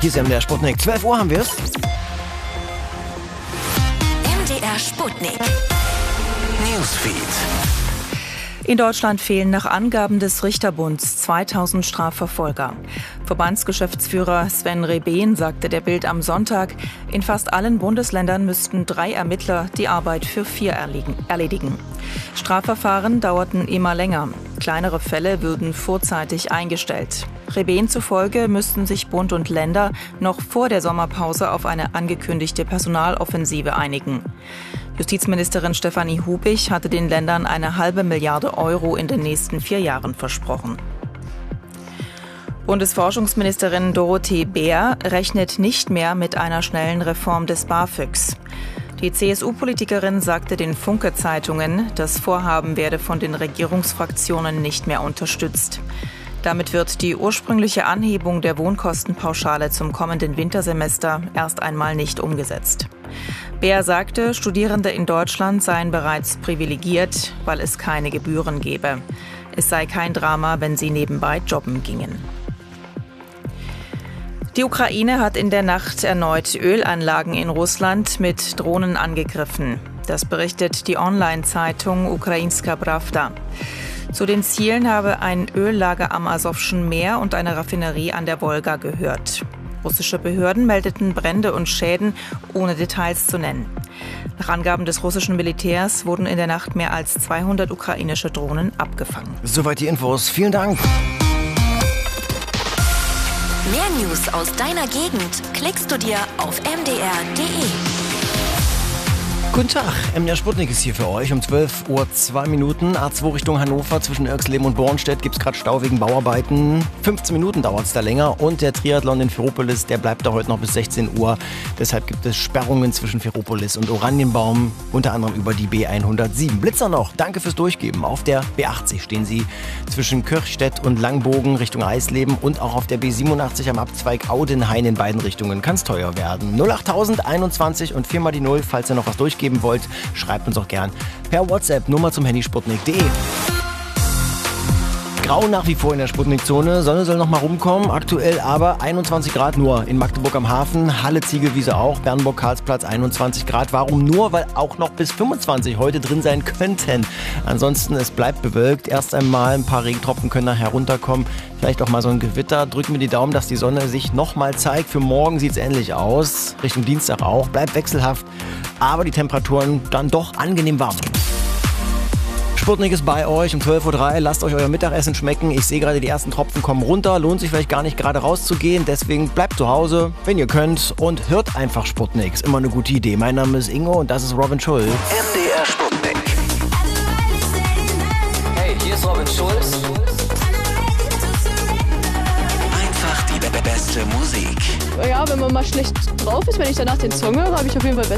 Hier ist MDR Sputnik. 12 Uhr haben wir es. MDR Sputnik. Newsfeed. In Deutschland fehlen nach Angaben des Richterbunds 2000 Strafverfolger. Verbandsgeschäftsführer Sven Rebehn sagte der Bild am Sonntag, in fast allen Bundesländern müssten 3 Ermittler die Arbeit für 4 erledigen. Strafverfahren dauerten immer länger. Kleinere Fälle würden vorzeitig eingestellt. Rebehn zufolge müssten sich Bund und Länder noch vor der Sommerpause auf eine angekündigte Personaloffensive einigen. Justizministerin Stefanie Hubich hatte den Ländern eine $500 Millionen in den nächsten 4 Jahren versprochen. Bundesforschungsministerin Dorothee Bär rechnet nicht mehr mit einer schnellen Reform des BAföGs. Die CSU-Politikerin sagte den Funke-Zeitungen, das Vorhaben werde von den Regierungsfraktionen nicht mehr unterstützt. Damit wird die ursprüngliche Anhebung der Wohnkostenpauschale zum kommenden Wintersemester erst einmal nicht umgesetzt. Bär sagte, Studierende in Deutschland seien bereits privilegiert, weil es keine Gebühren gebe. Es sei kein Drama, wenn sie nebenbei jobben gingen. Die Ukraine hat in der Nacht erneut Ölanlagen in Russland mit Drohnen angegriffen. Das berichtet die Online-Zeitung Ukrainska Pravda. Zu den Zielen habe ein Öllager am Asowschen Meer und eine Raffinerie an der Wolga gehört. Russische Behörden meldeten Brände und Schäden, ohne Details zu nennen. Nach Angaben des russischen Militärs wurden in der Nacht mehr als 200 ukrainische Drohnen abgefangen. Soweit die Infos. Vielen Dank. Mehr News aus deiner Gegend klickst du dir auf mdr.de. Guten Tag, MDR Sputnik ist hier für euch um 12 Uhr 2 Minuten. A2 Richtung Hannover zwischen Irxleben und Bornstedt gibt es gerade Stau wegen Bauarbeiten. 15 Minuten dauert es da länger und der Triathlon in Ferropolis, der bleibt da heute noch bis 16 Uhr. Deshalb gibt es Sperrungen zwischen Ferropolis und Oranienbaum, unter anderem über die B107. Blitzer noch, danke fürs Durchgeben. Auf der B80 stehen Sie zwischen Kirchstedt und Langbogen Richtung Eisleben und auch auf der B87 am Abzweig Audenhain in beiden Richtungen. Kann es teuer werden. 08021 und 4 mal die 0, falls ihr noch was durchgeben wollt, schreibt uns auch gern per WhatsApp, Nummer zum Handy sputnik.de. Grau nach wie vor in der Sputnik-Zone, Sonne soll noch mal rumkommen, aktuell aber 21 Grad nur in Magdeburg am Hafen, Halle, Ziegelwiese auch, Bernburg, Karlsplatz 21 Grad. Warum nur? Weil auch noch bis 25 heute drin sein könnten. Ansonsten, es bleibt bewölkt, erst einmal ein paar Regentropfen können nachher herunterkommen, vielleicht auch mal so ein Gewitter. Drücken wir die Daumen, dass die Sonne sich noch mal zeigt. Für morgen sieht es ähnlich aus, Richtung Dienstag auch, bleibt wechselhaft, aber die Temperaturen dann doch angenehm warm. Sputnik ist bei euch um 12.03 Uhr. Lasst euch euer Mittagessen schmecken. Ich sehe gerade, die ersten Tropfen kommen runter. Lohnt sich vielleicht gar nicht gerade rauszugehen. Deswegen bleibt zu Hause, wenn ihr könnt. Und hört einfach Sputnik. Ist immer eine gute Idee. Mein Name ist Ingo und das ist Robin Schulz. MDR Sputnik. Hey, hier ist Robin Schulz. Einfach die beste Musik. Ja, wenn man mal schlecht drauf ist, wenn ich danach den Song höre, habe ich auf jeden Fall